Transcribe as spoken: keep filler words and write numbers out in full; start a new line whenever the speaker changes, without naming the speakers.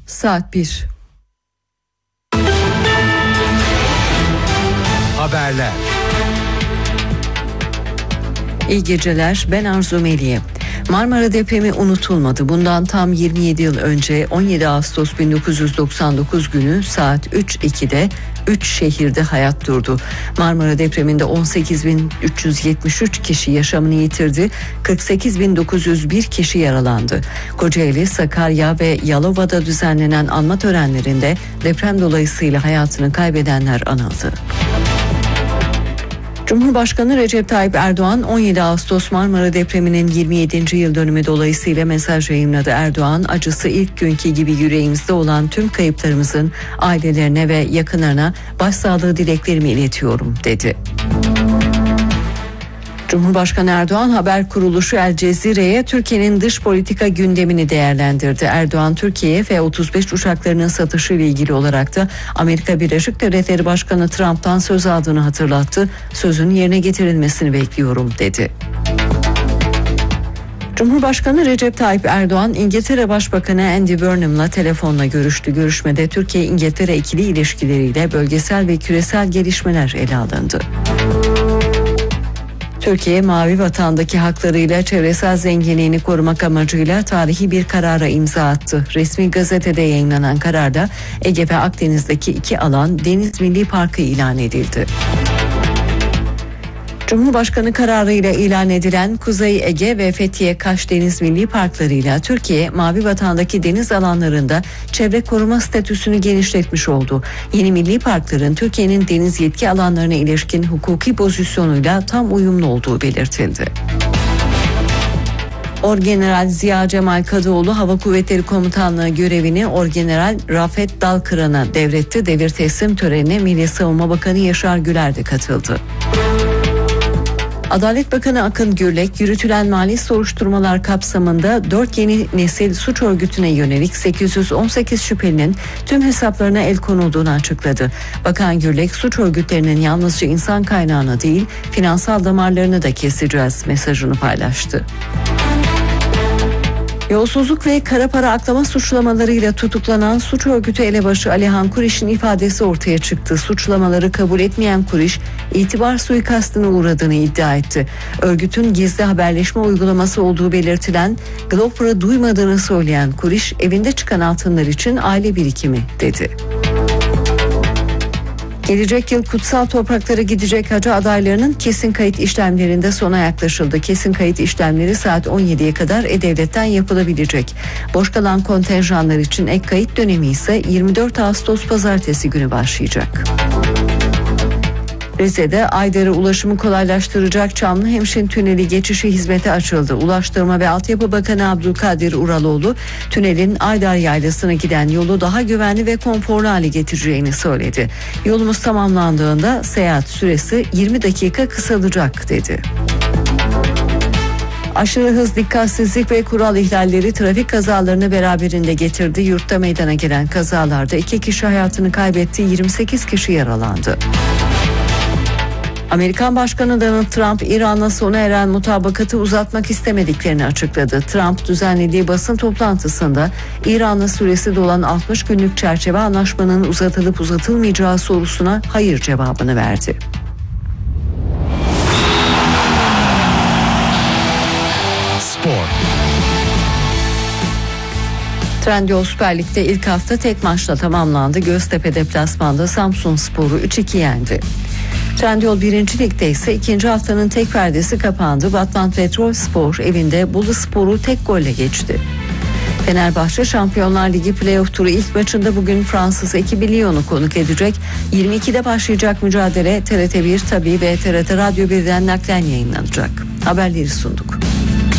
Saat bir.
Haberler.
İyi geceler, ben Arzu Meliye. Marmara depremi unutulmadı. Bundan tam yirmi yedi yıl önce on yedi Ağustos bin dokuz yüz doksan dokuz günü saat üç ikide üç şehirde hayat durdu. Marmara depreminde on sekiz bin üç yüz yetmiş üç kişi yaşamını yitirdi. kırk sekiz bin dokuz yüz bir kişi yaralandı. Kocaeli, Sakarya ve Yalova'da düzenlenen anma törenlerinde deprem dolayısıyla hayatını kaybedenler anıldı. Cumhurbaşkanı Recep Tayyip Erdoğan on yedi Ağustos Marmara depreminin yirmi yedinci yıl dönümü dolayısıyla mesaj yayımladı. Erdoğan, acısı ilk günkü gibi yüreğimizde olan tüm kayıplarımızın ailelerine ve yakınlarına başsağlığı dileklerimi iletiyorum dedi. Cumhurbaşkanı Erdoğan haber kuruluşu El Cezire'ye Türkiye'nin dış politika gündemini değerlendirdi. Erdoğan, Türkiye'ye F otuz beş uçaklarının satışı ile ilgili olarak da Amerika Birleşik Devletleri Başkanı Trump'tan söz aldığını hatırlattı. Sözün yerine getirilmesini bekliyorum dedi. Cumhurbaşkanı Recep Tayyip Erdoğan, İngiltere Başbakanı Andy Burnham'la telefonla görüştü. Görüşmede Türkiye-İngiltere ikili ilişkileriyle bölgesel ve küresel gelişmeler ele alındı. Türkiye, Mavi Vatan'daki haklarıyla çevresel zenginliğini korumak amacıyla tarihi bir karara imza attı. Resmi gazetede yayınlanan kararda Ege ve Akdeniz'deki iki alan Deniz Milli Parkı ilan edildi. Cumhurbaşkanı kararıyla ilan edilen Kuzey Ege ve Fethiye Kaş Deniz Milli Parkları'yla Türkiye, Mavi Vatan'daki deniz alanlarında çevre koruma statüsünü genişletmiş oldu. Yeni milli parkların Türkiye'nin deniz yetki alanlarına ilişkin hukuki pozisyonuyla tam uyumlu olduğu belirtildi. Orgeneral Ziya Cemal Kadıoğlu Hava Kuvvetleri Komutanlığı görevini Orgeneral Rafet Dalkıran'a devretti. Devir teslim törenine Milli Savunma Bakanı Yaşar Güler de katıldı. Adalet Bakanı Akın Gürlek, yürütülen mali soruşturmalar kapsamında dört yeni nesil suç örgütüne yönelik sekiz yüz on sekiz şüphelinin tüm hesaplarına el konulduğunu açıkladı. Bakan Gürlek, suç örgütlerinin yalnızca insan kaynağını değil, finansal damarlarını da keseceğiz mesajını paylaştı. Yolsuzluk ve kara para aklama suçlamalarıyla tutuklanan suç örgütü elebaşı Alihan Kuriş'in ifadesi ortaya çıktı. Suçlamaları kabul etmeyen Kuriş, itibar suikastına uğradığını iddia etti. Örgütün gizli haberleşme uygulaması olduğu belirtilen Gloper'ı duymadığını söyleyen Kuriş, evinde çıkan altınlar için aile birikimi dedi. Gelecek yıl kutsal topraklara gidecek hacı adaylarının kesin kayıt işlemlerinde sona yaklaşıldı. Kesin kayıt işlemleri saat on yediye kadar E-Devlet'ten yapılabilecek. Boş kalan kontenjanlar için ek kayıt dönemi ise yirmi dört Ağustos Pazartesi günü başlayacak. Rize'de Ayder'e ulaşımı kolaylaştıracak Çamlıhemşin Tüneli geçişi hizmete açıldı. Ulaştırma ve Altyapı Bakanı Abdülkadir Uraloğlu, tünelin Ayder Yaylası'na giden yolu daha güvenli ve konforlu hale getireceğini söyledi. Yolumuz tamamlandığında seyahat süresi yirmi dakika kısalacak dedi. Aşırı hız, dikkatsizlik ve kural ihlalleri trafik kazalarını beraberinde getirdi. Yurtta meydana gelen kazalarda iki kişi hayatını kaybetti, yirmi sekiz kişi yaralandı. Amerikan Başkanı Donald Trump, İran'la sona eren mutabakatı uzatmak istemediklerini açıkladı. Trump düzenlediği basın toplantısında İran'la süresi dolan altmış günlük çerçeve anlaşmanın uzatılıp uzatılmayacağı sorusuna hayır cevabını verdi.
Spor.
Trendyol Süper Lig'de ilk hafta tek maçla tamamlandı. Göztepe deplasmanda Samsunspor'u üç iki yendi. Trendyol birinci Lig'de ise ikinci haftanın tek perdesi kapandı. Batman Petrolspor evinde Boluspor'u tek golle geçti. Fenerbahçe Şampiyonlar Ligi playoff turu ilk maçında bugün Fransız ekibi Lyon'u konuk edecek. yirmi ikide başlayacak mücadele T R T bir, Tabii ve T R T Radyo birden naklen yayınlanacak. Haberleri sunduk.